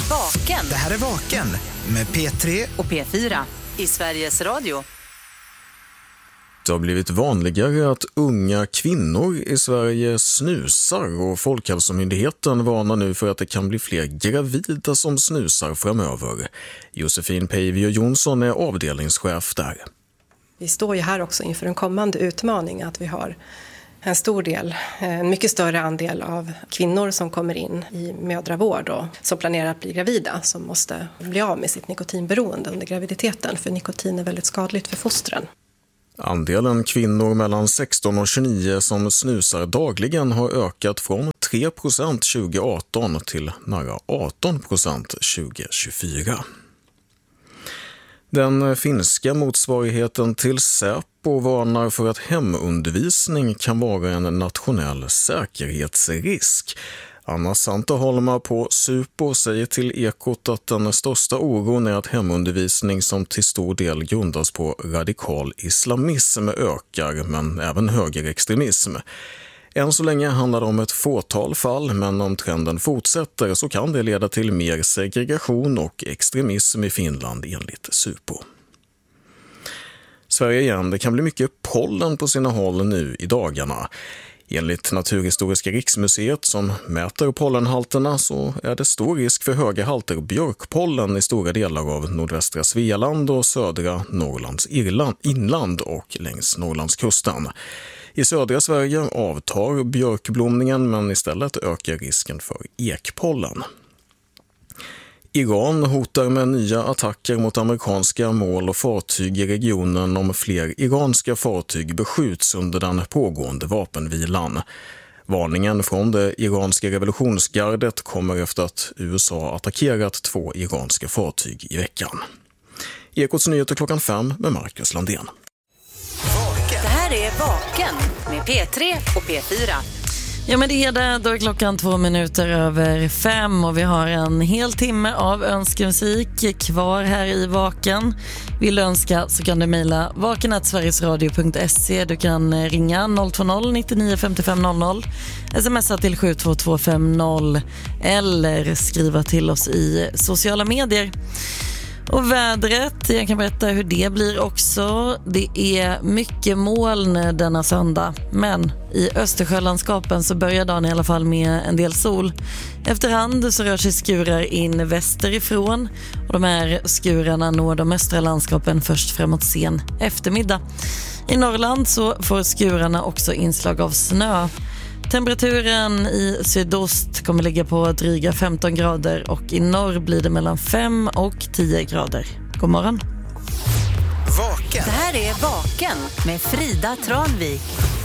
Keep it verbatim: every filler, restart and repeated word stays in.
Vaken. Det här är Vaken med P tre och P fyra i Sveriges Radio. Det har blivit vanligare att unga kvinnor i Sverige snusar och Folkhälsomyndigheten varnar nu för att det kan bli fler gravida som snusar framöver. Josefin Peivio Jonsson är avdelningschef där. Vi står ju här också inför en kommande utmaning att vi har en stor del, en mycket större andel av kvinnor som kommer in i mödravård och som planerar att bli gravida som måste bli av med sitt nikotinberoende under graviditeten, för nikotin är väldigt skadligt för fostren. Andelen kvinnor mellan sexton och tjugonio som snusar dagligen har ökat från tre procent tjugo arton till nära arton procent tjugo tjugofyra. Den finska motsvarigheten till Säpo varnar för att hemundervisning kan vara en nationell säkerhetsrisk. Anna Santaholma på Supo säger till Ekot att den största oron är att hemundervisning som till stor del grundas på radikal islamism ökar, men även högerextremism. Än så länge handlar det om ett fåtal fall, men om trenden fortsätter så kan det leda till mer segregation och extremism i Finland enligt Supo. Sverige igen, det kan bli mycket pollen på sina håll nu i dagarna. Enligt Naturhistoriska riksmuseet som mäter pollenhalterna så är det stor risk för höga halter björkpollen i stora delar av nordvästra Svealand och södra Norrlands inland och längs Norrlandskusten. I södra Sverige avtar björkblomningen, men istället ökar risken för ekpollen. Iran hotar med nya attacker mot amerikanska mål och fartyg i regionen om fler iranska fartyg beskjuts under den pågående vapenvilan. Varningen från det iranska revolutionsgardet kommer efter att U S A attackerat två iranska fartyg i veckan. Ekots nyheter klockan fem med Marcus Landén. Det här är Vaken med P tre och P fyra. Ja, men det är det. Då är klockan två minuter över fem och vi har en hel timme av önskemusik kvar här i Vaken. Vill du önska så kan du mejla vaken at sverigesradio punkt se. Du kan ringa noll två noll nittionio femtiofem noll noll, smsa till sju två två fem noll eller skriva till oss i sociala medier. Och vädret, jag kan berätta hur det blir också. Det är mycket moln denna söndag, men i Östersjölandskapen så börjar dagen i alla fall med en del sol. Efterhand så rör sig skurar in västerifrån och de här skurarna når de östra landskapen först framåt sen eftermiddag. I Norrland så får skurarna också inslag av snö. Temperaturen i sydost kommer ligga på dryga femton grader och i norr blir det mellan fem och tio grader. God morgon. Vaken. Det här är Vaken med Frida Tranvik.